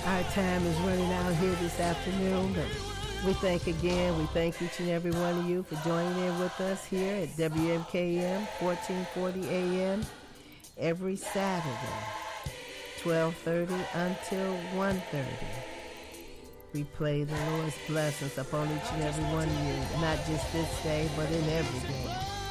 Our time is running out here this afternoon, but we thank each and every one of you for joining in with us here at WMKM 1440 AM every Saturday, 12:30 until 1:30. We pray the Lord's blessings upon each and every one of you, not just this day, but in every day.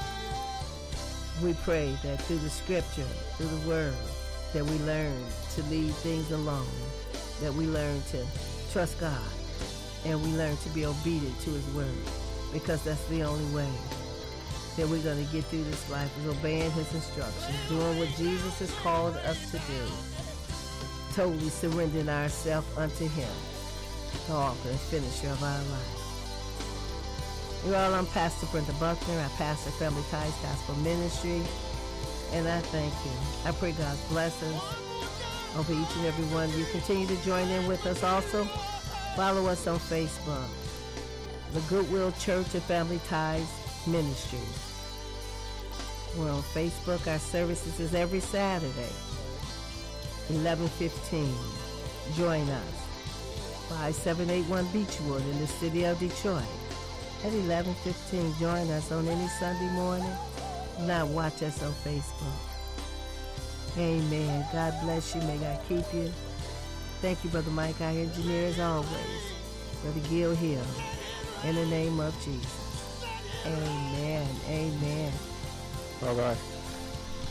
We pray that through the scripture, through the word, that we learn to leave things alone, that we learn to trust God, and we learn to be obedient to His word, because that's the only way that we're going to get through this life, is obeying His instructions, doing what Jesus has called us to do, totally surrendering ourselves unto Him, the author and finisher of our life. Well, I'm Pastor Brenda Buckner. I pastor Family Ties Gospel Ministry, and I thank you. I pray God's blessings over each and every one of you. Continue to join in with us. Also, follow us on Facebook, the Goodwill Church of Family Ties Ministries. We're on Facebook. Our services is every Saturday, 11:15. Join us. 5781 Beechwood in the city of Detroit. At 11:15, join us on any Sunday morning. Now watch us on Facebook. Amen. God bless you. May God keep you. Thank you, Brother Mike, our engineer, as always. Brother Gil Hill. In the name of Jesus. Amen. Amen. Bye-bye.